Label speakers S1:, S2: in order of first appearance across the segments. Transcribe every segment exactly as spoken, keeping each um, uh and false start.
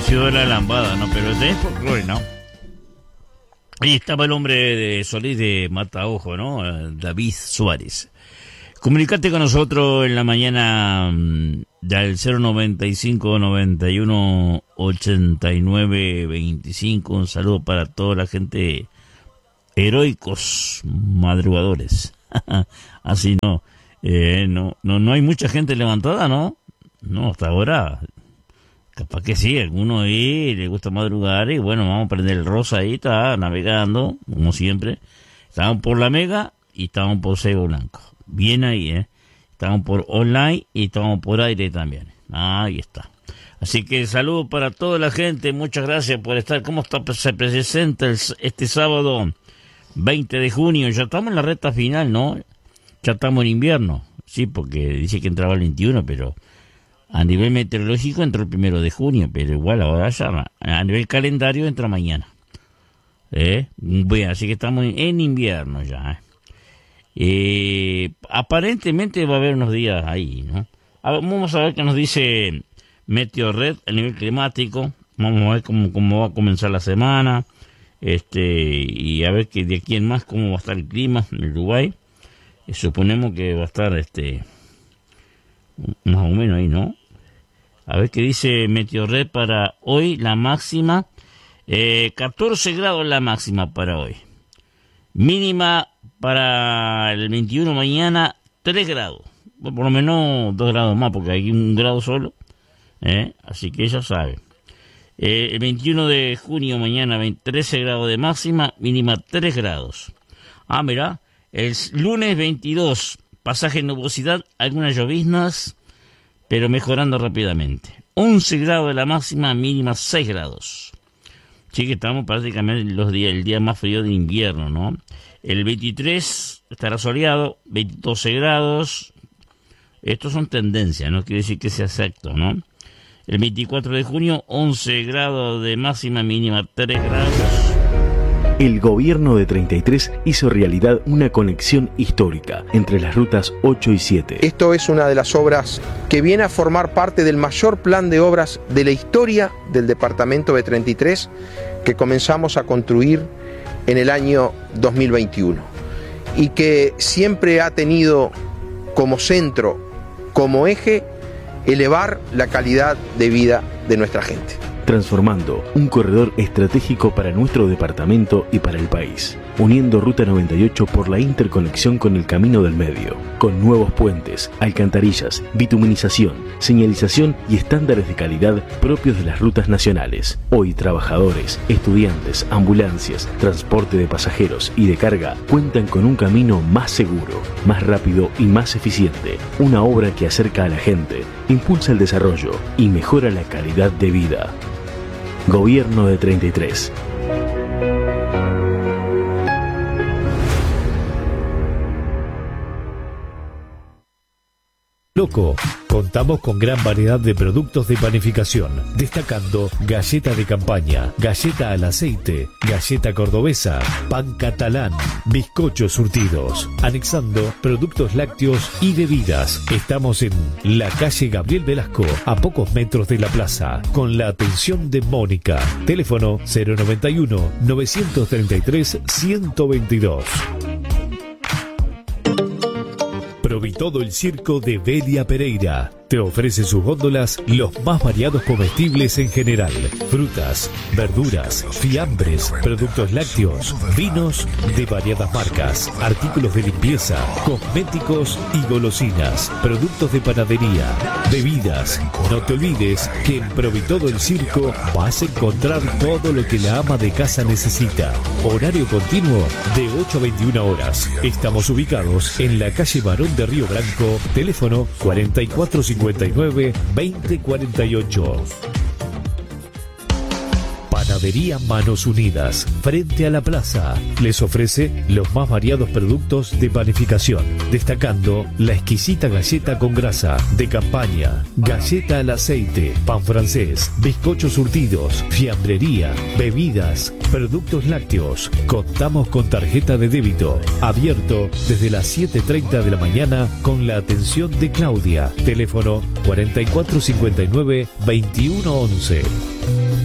S1: parecido a la lambada, ¿no? Pero es folclore, ¿no? Ahí estaba el hombre de Solís de Mataojo, ¿no? David Suárez. Comunicate con nosotros en la mañana del cero noventa y cinco, noventa y uno, ochenta y nueve, veinticinco. Un saludo para toda la gente, heroicos madrugadores. Así no, eh, no, no, no hay mucha gente levantada, ¿no? No, hasta ahora, capaz que sí, alguno ahí le gusta madrugar y bueno, vamos a prender el rosa ahí, está navegando, como siempre. Estaban por la Mega y estaban por Cebo Blanco. Bien ahí, ¿eh? Estamos por online y estamos por aire también. Ahí está. Así que saludos para toda la gente. Muchas gracias por estar. ¿Cómo está, se presenta el, este sábado veinte de junio? Ya estamos en la recta final, ¿no? Ya estamos en invierno. Sí, porque dice que entraba el veintiuno, pero a nivel meteorológico entró el primero de junio. Pero igual ahora ya a nivel calendario entra mañana. ¿Eh? Bueno, así que estamos en invierno ya, ¿eh? Eh, aparentemente va a haber unos días ahí, ¿no? A ver, vamos a ver qué nos dice Meteorred a nivel climático. Vamos a ver cómo, cómo va a comenzar la semana, este, y a ver que de aquí en más cómo va a estar el clima en Uruguay. Eh, suponemos que va a estar este más o menos ahí, ¿no? A ver qué dice Meteorred para hoy. La máxima, eh, catorce grados la máxima para hoy. Mínima para el veintiuno mañana, tres grados. Por lo menos dos grados más, porque hay un grado solo. ¿eh? Así que ya saben. Eh, el veintiuno de junio mañana, trece grados de máxima, mínima tres grados. Ah, mira, el lunes veintidós, pasaje de nubosidad, algunas lloviznas, pero mejorando rápidamente. once grados de la máxima, mínima seis grados. Sí que estamos prácticamente los días, el día más frío de invierno, ¿no? El veintitrés estará soleado, veintidós grados. Estos son tendencias, no quiere decir que sea exacto, ¿no? El veinticuatro de junio, once grados de máxima, mínima tres grados.
S2: El gobierno de treinta y tres hizo realidad una conexión histórica entre las rutas ocho y siete.
S3: Esto es una de las obras que viene a formar parte del mayor plan de obras de la historia del departamento de treinta y tres que comenzamos a construir en el año dos mil veintiuno y que siempre ha tenido como centro, como eje, elevar la calidad de vida de nuestra gente.
S2: Transformando un corredor estratégico para nuestro departamento y para el país, uniendo Ruta noventa y ocho por la interconexión con el Camino del Medio, con nuevos puentes, alcantarillas, bituminización, señalización y estándares de calidad propios de las rutas nacionales. Hoy trabajadores, estudiantes, ambulancias, transporte de pasajeros y de carga cuentan con un camino más seguro, más rápido y más eficiente. Una obra que acerca a la gente, impulsa el desarrollo y mejora la calidad de vida. Gobierno de treinta y tres.
S4: Loco, contamos con gran variedad de productos de panificación, destacando galleta de campaña, galleta al aceite, galleta cordobesa, pan catalán, bizcochos surtidos, anexando productos lácteos y bebidas. Estamos en la calle Gabriel Velasco, a pocos metros de la plaza, con la atención de Mónica. Teléfono cero noventa y uno, novecientos treinta y tres, ciento veintidós. Provitodo el circo de Belia Pereira te ofrece sus góndolas los más variados comestibles en general, frutas, verduras, fiambres, productos lácteos, vinos de variadas marcas, artículos de limpieza, cosméticos y golosinas, productos de panadería, bebidas. No te olvides que en Provitodo el circo vas a encontrar todo lo que la ama de casa necesita. Horario continuo de ocho a veintiuna horas. Estamos ubicados en la calle Barón de Río Branco, teléfono cuarenta y cuatro cincuenta y nueve, veinte cuarenta y ocho. Panadería Manos Unidas, frente a la plaza, les ofrece los más variados productos de panificación, destacando la exquisita galleta con grasa, de campaña, galleta al aceite, pan francés, bizcochos surtidos, fiambrería, bebidas, productos lácteos. Contamos con tarjeta de débito, abierto desde las siete y treinta de la mañana con la atención de Claudia. Teléfono cuarenta y cuatro cincuenta y nueve, veintiuno once.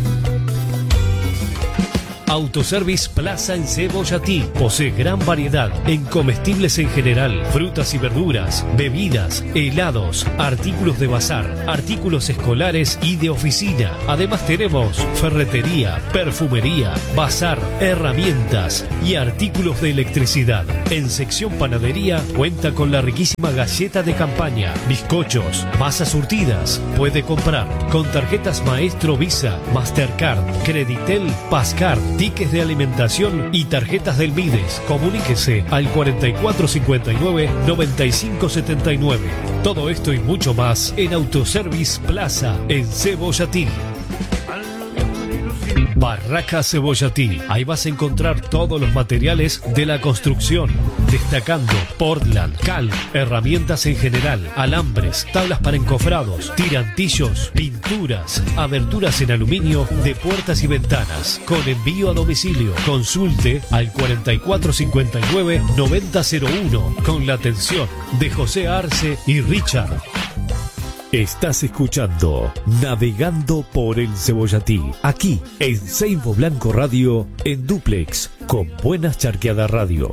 S4: Autoservice Plaza en Cebollatí. Posee gran variedad en comestibles en general, frutas y verduras, bebidas, helados, artículos de bazar, artículos escolares y de oficina. Además tenemos ferretería, perfumería, bazar, herramientas y artículos de electricidad. En sección panadería cuenta con la riquísima galleta de campaña, bizcochos, masas surtidas. Puede comprar con tarjetas Maestro Visa, Mastercard, Creditel, Pascard, tickets de alimentación y tarjetas del Mides. Comuníquese al cuarenta y cuatro cincuenta y nueve, noventa y cinco setenta y nueve. Todo esto y mucho más en Autoservice Plaza en Cebollatí. Barraca Cebollatí. Ahí vas a encontrar todos los materiales de la construcción, destacando Portland, cal, herramientas en general, alambres, tablas para encofrados, tirantillos, pinturas, aberturas en aluminio de puertas y ventanas, con envío a domicilio. Consulte al cuarenta y cuatro cincuenta y nueve, noventa cero uno con la atención de José Arce y Richard. Estás escuchando Navegando por el Cebollatí, aquí en Seibo Blanco Radio, en Duplex, con Buenas Charqueadas Radio.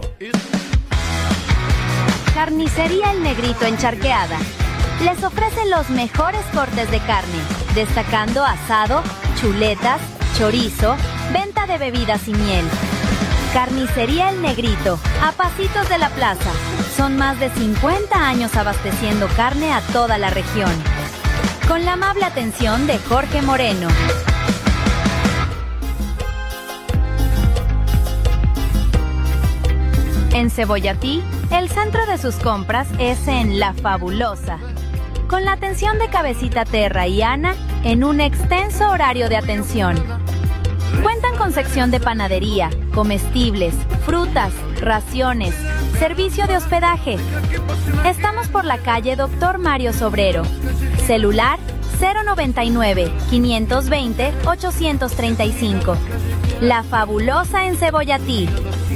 S5: Carnicería El Negrito en Charqueada. Les ofrece los mejores cortes de carne, destacando asado, chuletas, chorizo, venta de bebidas y miel. Carnicería El Negrito, a pasitos de la plaza. Son más de cincuenta años abasteciendo carne a toda la región. Con la amable atención de Jorge Moreno. En Cebollatí, el centro de sus compras es en La Fabulosa. Con la atención de Cabecita Terra y Ana en un extenso horario de atención. Cuentan con sección de panadería, comestibles, frutas, raciones, servicio de hospedaje. Estamos por la calle Doctor Mario Sobrero. Celular cero noventa y nueve, quinientos veinte, ochocientos treinta y cinco. La Fabulosa en Cebollatí.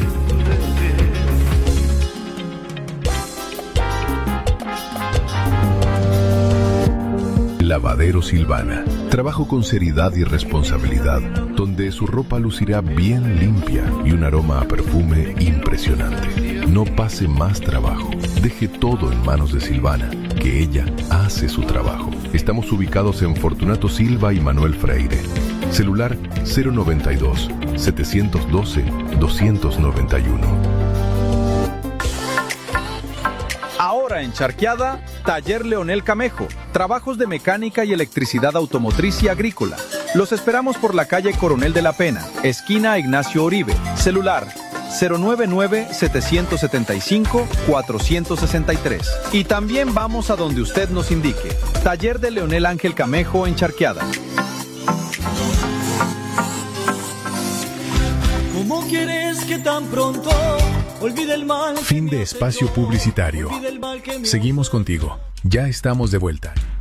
S6: Lavadero Silvana. Trabajo con seriedad y responsabilidad, donde su ropa lucirá bien limpia y un aroma a perfume impresionante. No pase más trabajo. Deje todo en manos de Silvana, que ella hace su trabajo. Estamos ubicados en Fortunato Silva y Manuel Freire. Celular cero noventa y dos, setecientos doce, doscientos noventa y uno.
S7: Ahora en Charqueada, Taller Leonel Camejo, trabajos de mecánica y electricidad automotriz y agrícola. Los esperamos por la calle Coronel de la Pena, esquina Ignacio Oribe. Celular cero noventa y nueve, setecientos setenta y cinco, cuatrocientos sesenta y tres. Y también vamos a donde usted nos indique. Taller de Leonel Ángel Camejo en Charqueada.
S8: ¿Cómo quieres que tan pronto olvide el mal?
S6: Fin de espacio publicitario. Seguimos contigo. Ya estamos de vuelta.